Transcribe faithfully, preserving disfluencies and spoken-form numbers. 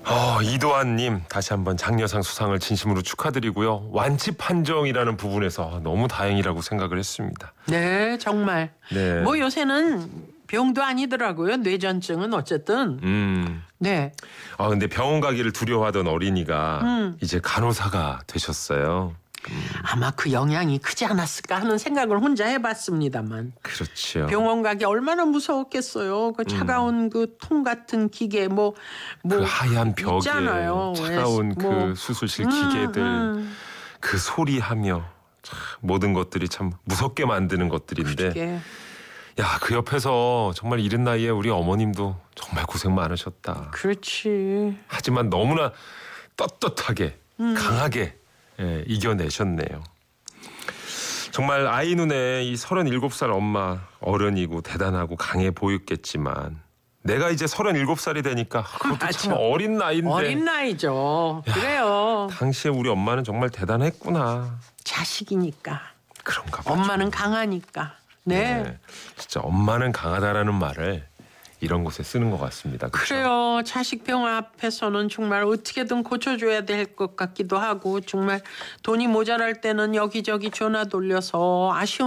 어, 이도환님 다시 한번 장려상 수상을 진심으로 축하드리고요. 완치 판정이라는 부분에서 너무 다행이라고 생각을 했습니다. 네, 정말. 네. 뭐 요새는 병도 아니더라고요. 뇌전증은 어쨌든. 음. 네. 아 근데 병원 가기를 두려워하던 어린이가 음. 이제 간호사가 되셨어요. 아마 그 영향이 크지 않았을까 하는 생각을 혼자 해봤습니다만. 그렇죠. 병원 가기 얼마나 무서웠겠어요. 그 차가운 그 통 같은 기계 뭐 뭐 그 하얀 벽에 있잖아요. 차가운 뭐. 그 수술실 음, 기계들 음. 그 소리하며 참 모든 것들이 참 무섭게 만드는 것들인데 그게. 야, 그 옆에서 정말 이른 나이에 우리 어머님도 정말 고생 많으셨다. 그렇지. 하지만 너무나 떳떳하게 음. 강하게 예, 이겨내셨네요. 정말 아이 눈에 이 서른일곱 살 엄마 어른이고 대단하고 강해 보였겠지만 내가 이제 서른일곱 살이 되니까 그것도 참 맞아. 어린 나이인데 어린 나이죠. 야, 그래요. 당시에 우리 엄마는 정말 대단했구나. 자식이니까. 그런가 봐요. 엄마는 강하니까. 네. 네. 진짜 엄마는 강하다라는 말을 이런 곳에 쓰는 것 같습니다. 그렇죠? 그래요. 자식 병 앞에서는 정말 어떻게든 고쳐줘야 될 것 같기도 하고 정말 돈이 모자랄 때는 여기저기 전화 돌려서 아쉬운